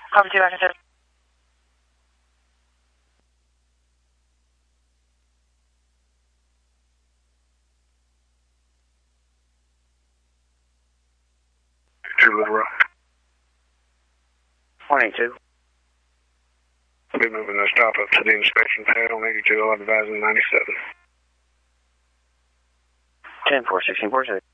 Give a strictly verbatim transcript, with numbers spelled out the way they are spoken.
Copy two, action two. Two Little Rock. Morning two. I'll be moving the stop up to the inspection pad on eighty-two, I'll advise in ninety-seven. ten four, sixteen four six.